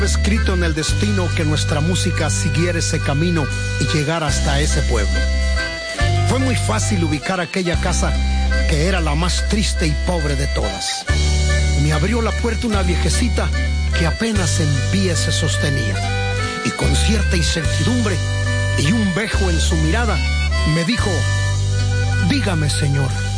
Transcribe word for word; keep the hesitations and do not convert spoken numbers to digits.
Escrito en el destino que nuestra música siguiera ese camino y llegara hasta ese pueblo. Fue muy fácil ubicar aquella casa que era la más triste y pobre de todas. Me abrió la puerta una viejecita que apenas en pie se sostenía y con cierta incertidumbre y un bejo en su mirada me dijo: dígame, señor,